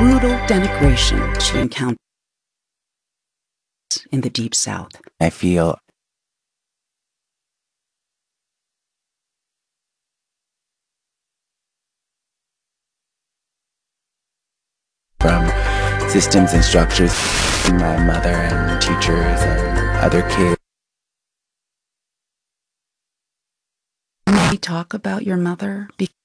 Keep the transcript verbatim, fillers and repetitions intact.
brutal denigration she encountered in the Deep South. I feel from systems and structures, my mother and teachers and other kids. Can we talk about your mother? Because